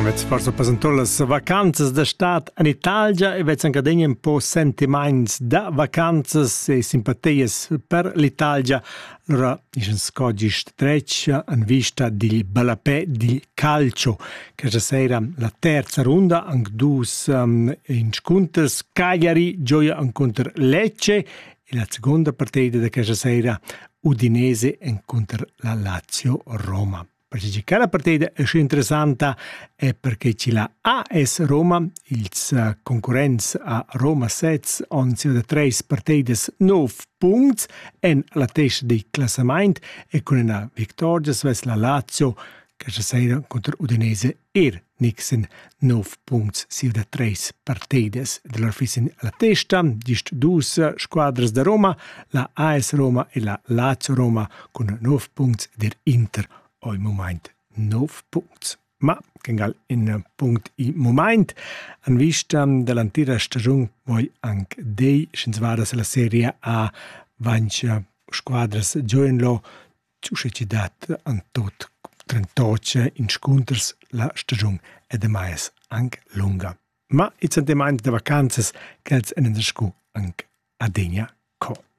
Avets forsa presentar las vacanzas d'estat in Italia e avets anche un po' sentimains da vacanzas e simpatias per l'Italia. Allora, isen scogist treccia in vista di balapè di calcio, che sera la terza ronda, anche dus inconters, Cagliari gioia incontro Lecce e la seconda partita di questa sera Udinese incontro la Lazio Roma. Perché quella partita è interessante è perché c'è la AS Roma, ils concorrents a Roma 7 hanno da 3 partite 9 punti en la testa del classamento e con una vittoria verso la Lazio che sera contro Udinese nixen 9 punti sia da 3 partite. Della fissin la testa, gist dus squadras da Roma, la AS Roma e la Lazio Roma con 9 punti der Inter al moment 9 punti. Ma, che in punct i moment, in vista dell'antira stagione, voi anche dei scienziati della Serie A, vanno squadras gioinlo, ci dat an tot 38 inconters la stagione è de mais anche lunga. Ma i sentimenti de vacanzas che els en anche a Degna co.